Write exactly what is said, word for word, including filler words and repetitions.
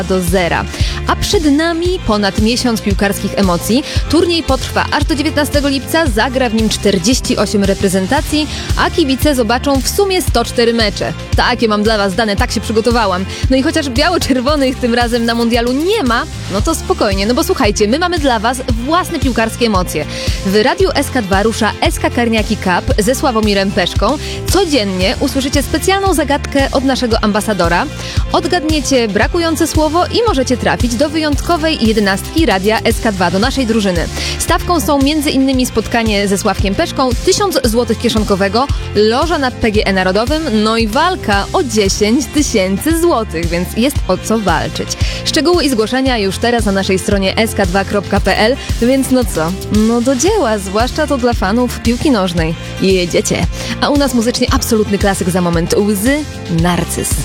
do zera. A przed nami ponad miesiąc piłkarskich emocji. Turniej potrwa aż do dziewiętnastego lipca, zagra w nim czterdzieści osiem reprezentacji, a kibice zobaczą w sumie sto cztery mecze. Takie mam dla was dane, tak się przygotowałam. No i chociaż biało-czerwonych tym razem na mundialu nie ma, no to spokojnie, no bo słuchajcie, my mamy dla was własne piłkarskie emocje. W Radiu S K dwa rusza S K Karniaki Cup ze Sławomirem Peszką. Codziennie usłyszycie specjalną zagadkę od naszego ambasadora. Odgadniecie brakujące słowo i możecie trafić do wyjątkowej jedenastki Radia S K dwa, do naszej drużyny. Stawką są między innymi spotkanie ze Sławkiem Peszką, tysiąc złotych kieszonkowego, loża na P G E Narodowym, no i walka o dziesięć tysięcy złotych, więc jest o co walczyć. Szczegóły i zgłoszenia już teraz na naszej stronie s k dwa kropka p l, więc no co? No do dzieła, zwłaszcza to dla fanów piłki nożnej. Jedziecie. A u nas muzycznie absolutny klasyk za moment. Łzy, Narcyz.